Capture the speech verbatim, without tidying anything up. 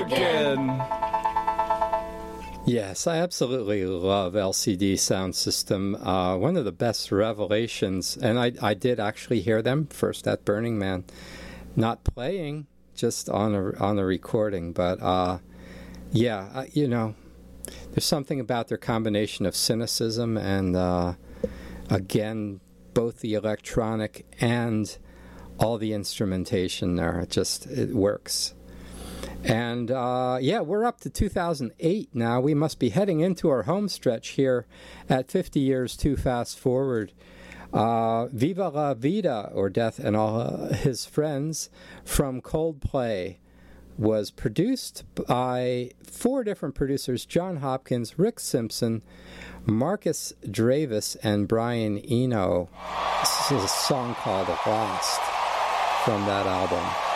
again. Yes, I absolutely love L C D Sound System. Uh, one of the best revelations, and I, I did actually hear them first at Burning Man, not playing, just on a on a recording. But uh, yeah, uh, you know, there's something about their combination of cynicism and uh, again, both the electronic and all the instrumentation there. It just it works. And, uh, yeah, we're up to two thousand eight now. We must be heading into our home stretch here at fifty Years Too Fast Forward. Uh, Viva la Vida, or Death and All uh, His Friends, from Coldplay, was produced by four different producers: John Hopkins, Rick Simpson, Marcus Dravis, and Brian Eno. This is a song called Lost from that album.